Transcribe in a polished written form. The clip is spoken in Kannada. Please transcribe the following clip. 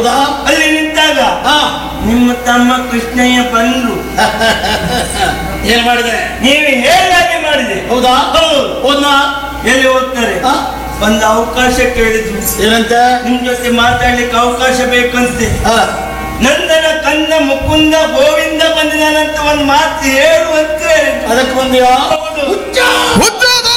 ಹೌದಾ? ಅಲ್ಲಿ ನಿಂತಾಗ ನಿಮ್ಮ ತಮ್ಮ ಕೃಷ್ಣಯ್ಯ ಬಂದ್ರು. ಏನ್ ಮಾಡಿದೆ? ನೀವು ಹೇಳಾಗೆ ಮಾಡಿದೆ. ಹೌದಾ? ಹೋದ್ನಾ? ಎಲ್ಲಿ ಹೋಗ್ತಾರೆ? ಒಂದು ಅವಕಾಶ ಕೇಳಿದ್ರು. ಏನಂತ? ನಿಮ್ ಜೊತೆ ಮಾತಾಡ್ಲಿಕ್ಕೆ ಅವಕಾಶ ಬೇಕಂತೆ. ನಂದನ ಕಂದ ಮುಕುಂದ ಗೋವಿಂದ ಬಂದಿದ್ದಾನಂತ ಒಂದು ಮಾತು ಹೇಳುವಂತೆ. ಅದಕ್ಕೆ ಬಂದಿಯಾ? ಹೌದು.